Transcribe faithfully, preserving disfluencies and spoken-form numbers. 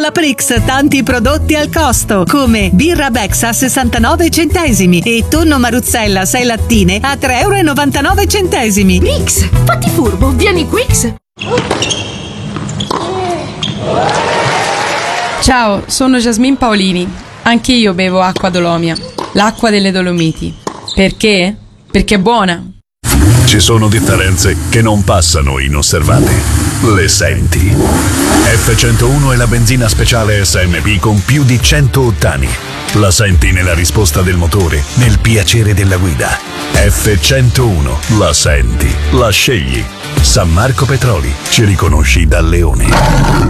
La Prix, tanti prodotti al costo, come birra Bex a sessantanove centesimi e tonno Maruzzella sei lattine a tre e novantanove centesimi. Prix, fatti furbo, vieni Quix. Ciao, sono Jasmine Paolini. Anche io bevo acqua Dolomia, l'acqua delle Dolomiti. Perché? Perché è buona. Ci sono differenze che non passano inosservate. Le senti? F centouno è la benzina speciale S M P con più di cento ottani. La senti nella risposta del motore, nel piacere della guida. F centouno, la senti, la scegli. San Marco Petroli, ci riconosci da Leone.